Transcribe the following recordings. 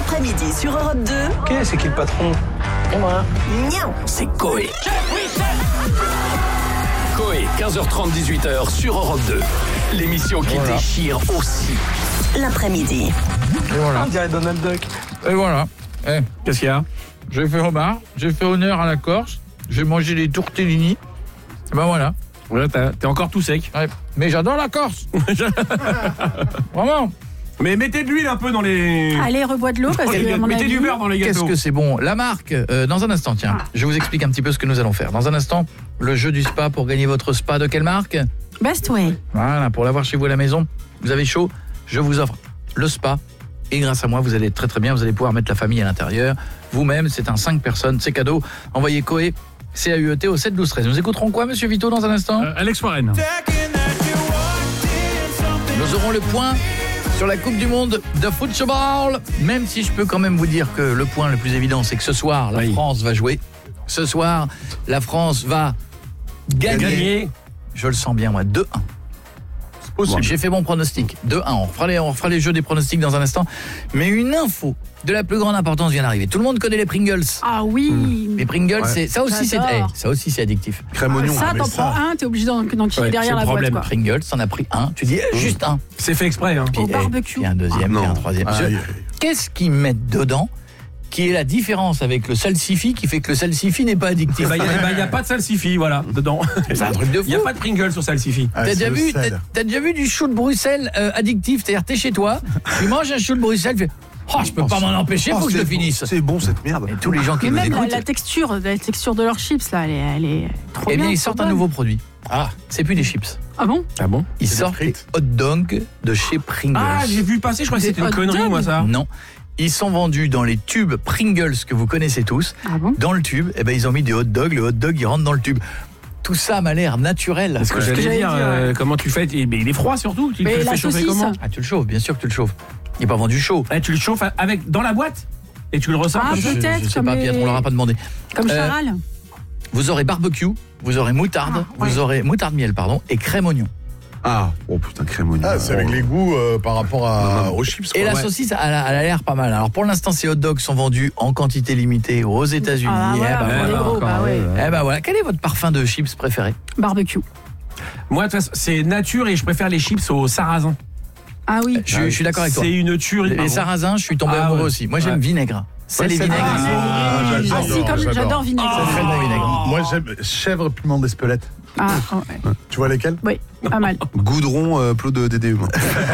L'après-midi sur Europe 2. Ok, c'est qui le patron? Et moi. Nian. C'est Coé. Coé, 15h30, 18h sur Europe 2. L'émission qui déchire aussi. L'après-midi. Et voilà. On dirait Donald Duck. Et voilà. Qu'est-ce qu'il y a? J'ai fait homard, j'ai fait honneur à la Corse, j'ai mangé des tortellini. Ben voilà. Ouais, t'es encore tout sec. Ouais. Mais j'adore la Corse. Vraiment. Mais mettez de l'huile un peu dans les... Allez, rebois de l'eau parce que à mon mettez avis... du beurre dans les Qu'est-ce gâteaux. que c'est bon. La marque, dans un instant, tiens, je vous explique un petit peu ce que nous allons faire. Dans un instant, le jeu du spa pour gagner votre spa de quelle marque? Best Way. Voilà, pour l'avoir chez vous à la maison. Vous avez chaud, je vous offre le spa. Et grâce à moi, vous allez être très très bien. Vous allez pouvoir mettre la famille à l'intérieur. Vous-même, c'est un 5 personnes, c'est cadeau. Envoyez Coé, CAUET au 7 12 13. Nous écouterons quoi, monsieur Vito, dans un instant? Alex Warren. Nous aurons le point sur la Coupe du Monde de football. Même si je peux quand même vous dire que le point le plus évident, c'est que ce soir, la France va jouer. Ce soir, la France va gagner. Je le sens bien, moi, 2-1. J'ai fait mon pronostic, 2-1. On refera les jeux des pronostics dans un instant. Mais une info de la plus grande importance vient d'arriver. Tout le monde connaît les Pringles. Ah oui. Les Pringles, Ouais. ça aussi c'est addictif. Crème oignon. Ça, t'en prends un, t'es obligé d'en filer derrière la boîte, quoi. Pringles, t'en as pris un. Tu dis juste un. C'est fait exprès, hein. Au barbecue. Puis un deuxième, puis un troisième. Qu'est-ce qu'ils mettent dedans qui est la différence avec le salsifis qui fait que le salsifis n'est pas addictif? Il n'y a pas de salsifis, voilà, dedans. C'est un truc de fou. Il n'y a pas de Pringles sur salsifis. T'as déjà vu du chou de Bruxelles addictif? C'est-à-dire, t'es chez toi, tu manges un chou de Bruxelles, tu fais « Oh, je peux pas m'en empêcher, faut que je le finisse !» C'est bon cette merde. Et tous les gens qui Mais nous même écoutent... la texture de leurs chips, là, elle est trop Eh bien. bien, ils sortent un nouveau produit. Ah, c'est plus des chips. Ah bon? Ah bon? Ils sortent des hot dogs de chez Pringles. Ah, j'ai vu passer, je crois que c'était une connerie, moi, ça. Non. Ils sont vendus dans les tubes Pringles que vous connaissez tous. Ah bon? Dans le tube, eh ben, ils ont mis des hot dogs. Le hot dog, il rentre dans le tube. Tout ça m'a l'air naturel. Ce que j'allais dire, comment tu fais? Mais il est froid surtout. Tu le Mais la fais chauffer saucisse. comment? Ah, tu le chauffes, bien sûr que tu le chauffes. Il n'est pas vendu chaud. Tu le chauffes dans la boîte et tu le ressors. Ah, peut-être, Je sais comme pas, Pierre, on leur a pas demandé. Comme Charal. Vous aurez barbecue, vous aurez moutarde, vous aurez moutarde miel, pardon, et crème oignon. Ah, oh putain, crème oignon. Ah, c'est avec les goûts par rapport aux chips. Et la saucisse, elle a l'air pas mal. Alors pour l'instant, ces hot dogs sont vendus en quantité limitée aux États-Unis. Ah, voilà, Eh ben voilà. Eh ben voilà. Quel est votre parfum de chips préféré? Barbecue. Moi, de toute façon, c'est nature et je préfère les chips au sarrasin. Ah oui. Je suis d'accord avec toi. C'est une tuerie. Les sarrasins, je suis tombé amoureux aussi. Moi, j'aime vinaigre. C'est les vinaigres. Ah si, comme j'adore vinaigre. C'est très bon vinaigre. Moi, j'aime chèvre, piment d'Espelette. Ah, ouais. Tu vois lesquels? Oui, pas mal. Goudron, plot de DDE. moi.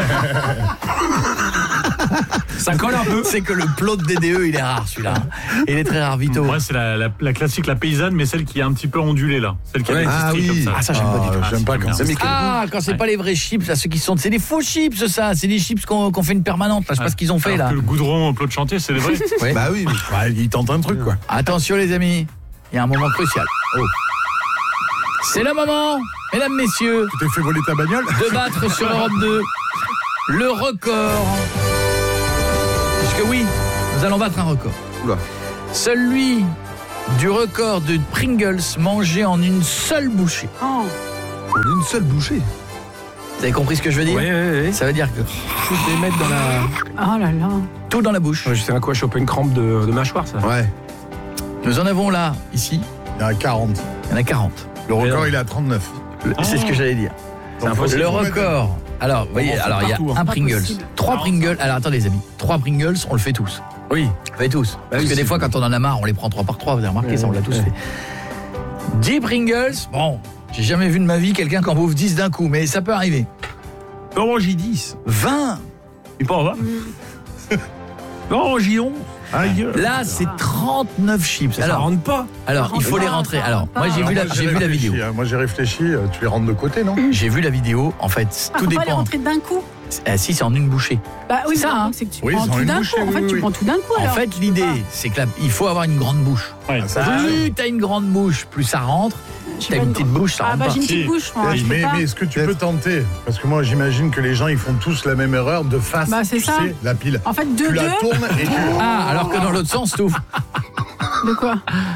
Ça colle un peu. C'est que le plot de DDE, il est rare celui-là. Il est très rare, Vito. Moi, c'est la classique, la paysanne, mais celle qui est un petit peu ondulée là. Celle qui a des Ah petits oui. comme ça. Ah, ça, j'aime pas du tout. J'aime pas quand Mais quel Ah, quand c'est pas les vrais chips, là, ceux qui sont... C'est des faux chips, ça. C'est des chips qu'on fait une permanente. Là. Je sais pas ce qu'ils ont fait, Alors là. que le goudron, plot de chantier, c'est des vrais. Ouais. Bah oui. Bah, il tente un truc, quoi. Attention, les amis. Il y a un moment crucial. Oh. C'est le moment, mesdames, messieurs, Tu t'es fait voler ta bagnole? de battre sur Europe 2 le record. Parce que oui, nous allons battre un record. Oula. Celui du record de Pringles mangé en une seule bouchée. Oh. Une seule bouchée. Vous avez compris ce que je veux dire? Oui. Ça veut dire que Je vais mettre dans la... Oh là là. tout dans la bouche. Je sais à quoi choper une crampe de mâchoire, ça. Ouais. Nous en avons là, ici, Il y en a 40. il y en a 40. Le record, il est à 39. C'est ce que j'allais dire. C'est impossible. Le record. Alors, vous voyez, alors il y a partout, hein. un Pringles, Impossible. 3 Pringles. Alors attendez les amis, 3 Pringles, on le fait tous. Oui. On le fait tous. Parce oui, que des c'est fois, quand on en a marre, on les prend 3 par 3. Vous avez remarqué, ça, on l'a tous fait. 10 Pringles. Bon, j'ai jamais vu de ma vie quelqu'un qui en bouffe 10 d'un coup, mais ça peut arriver. Non, j'y 10. 20. Il pas, va. Non, j'y 11. Là, c'est 39 chips. Ça rentre pas. Alors, il faut les rentrer. Alors, moi, j'ai vu la vidéo. Moi, j'ai réfléchi. Tu les rentres de côté, non? J'ai vu la vidéo. En fait, Ah, tout faut pas les dépend. rentrer d'un coup. Si, c'est en une bouchée. Bah oui, Ça, mais hein. c'est que tu Oui, prends c'est en tout une d'un bouchée, coup. En fait, oui, tu oui. prends tout d'un coup. En alors. fait, l'idée, c'est que il faut avoir une grande bouche. Ouais. Plus t'as une grande bouche, plus ça rentre. T'as une petite bouche, ça Ah rentre bah pas. j'ai une petite bouche. moi, je peux Mais pas. est-ce que tu peux tenter? Parce que moi, j'imagine que les gens, ils font tous la même erreur de face. Bah, c'est tu ça. sais, la pile. En fait, Tu la 2-2. tournes et tu... Ah, alors que dans l'autre sens, tout. De quoi?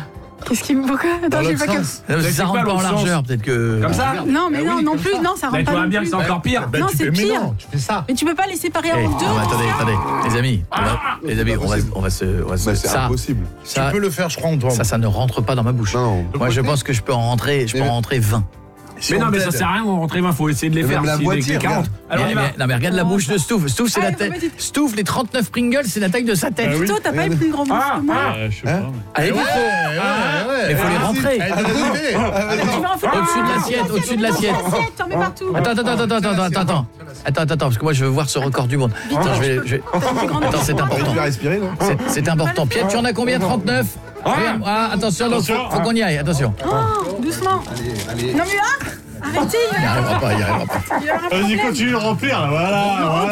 Qu'est-ce qui me... Pourquoi? Attends, j'ai pas que... Ça rentre pas en largeur, peut-être que... Comme ça? Non, mais non, non plus, non, ça rentre Tu pas vois non bien que plus. c'est encore pire. Ben, Non, tu c'est fais, mais pire. non, tu fais ça. Mais tu peux pas les séparer en deux. Non, mais attendez, les amis, on va se... Bah, c'est ça, impossible. Tu peux le faire, je crois, Antoine. ça ne rentre pas dans ma bouche. Non. Moi, je pense que je peux en rentrer 20. Mais non, mais ça sert à rien d'en rentrer 20, faut essayer de les Mais faire. même la si moitié, les 40. Alors on y va. Non, mais regarde la bouche de Stouff. Stouff, c'est Ah, la tête. faut pas dire- Stouff, les 39 Pringles, c'est la taille de sa tête. Plutôt, t'as pas une plus grande bouche que moi. Je sais pas. Allez, vite. Mais faut les rentrer. Elle a donné. Tu vas en faire Au-dessus de l'assiette, au-dessus de l'assiette. T'en mets partout. Attends, parce que moi je veux voir ce record du monde. Attends, Attends, c'est important. Tu vas respirer, là C'est important. Pierre, tu en as combien? 39? Regarde, attention, donc, faut qu'on y aille, attention. Oh, doucement. Allez. Non mais arrêtez. Il n'y arrivera pas. Il y aura un Vas-y, problème. continue de remplir, là. Voilà.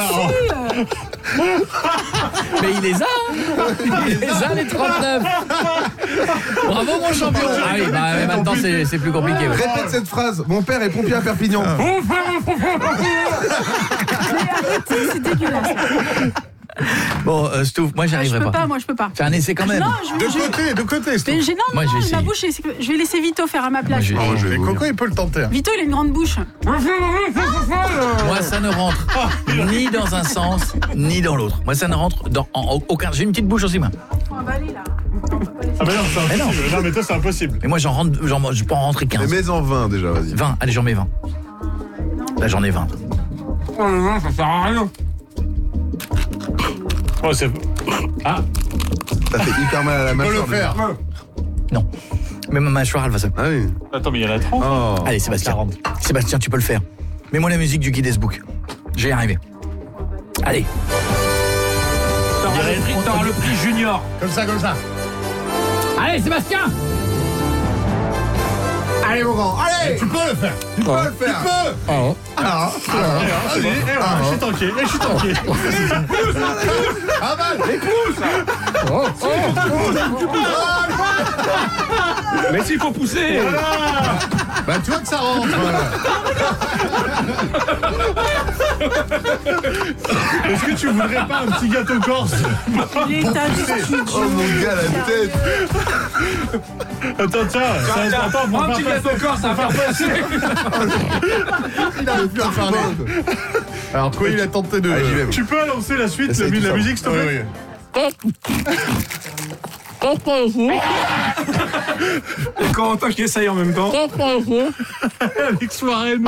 Mais il les a, hein. Il les a, les 39. Bravo, mon champion. Ah oui, bah maintenant c'est plus compliqué. Ouais. Répète cette phrase. Mon père est pompier à Perpignan. Mais arrêtez, c'est dégueulasse. Bon, Stouff, moi j'y Ah, je arriverai peux pas. pas, moi je peux pas. Fais un essai quand même. Non, De côté, Mais Stouff. j'ai non, Moi, je vais ma essayer. bouche, je vais laisser Vito faire à ma place. Moi, je vais Mais Coco, il peut le tenter. hein. Vito, il a une grande bouche. Moi, ça ne rentre ni dans un sens, ni dans l'autre. Moi, ça ne rentre en aucun. J'ai une petite bouche aussi, moi. Faut avaler là. Ah, mais non, c'est Mais non. impossible. Non, mais toi, c'est impossible. Mais moi, je peux en rentrer 15. Mais mets-en 20 déjà, vas-y. 20, allez, j'en mets 20. Là, j'en ai 20. Ça sert à rien. Oh, c'est. Ah, Ça fait hyper mal à la Tu peux mâchoire. le faire. Non. Mais ma mâchoire, elle va se... Ah oui. attends, mais il y en a 30. Oh. Allez, Sébastien. 40. Sébastien, tu peux le faire. Mets-moi la musique du Guinness Book. Je vais y arriver. Allez. T'auras le prix junior. Comme ça. Allez, Sébastien. Allez, mon grand, allez. Tu peux le faire. Tu peux le faire. Allez, je suis tanké. Ah mal. Mais s'il faut pousser. Bah tu vois que ça rentre. Est-ce que tu voudrais pas un petit gâteau corse? L'état du studio. Oh mon gars, la tête. Attends, tiens, attends, Un petit gâteau corse, ça va faire passer. Il n'arrive plus à parler. Alors quoi, il a tenté de... Allez, j'y vais. Tu peux annoncer la suite, Essaye tout la ça. musique, s'il te plaît? Et Corentin qui essaye en même temps. Avec soirée.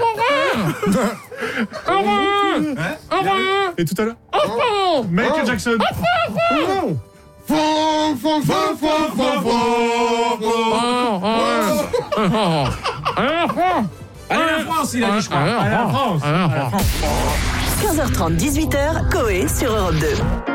Et tout à l'heure? Michael Jackson. Allez la France, il a dit, je crois. Allez, la France. 15h30, 18h, Coé sur Europe 2.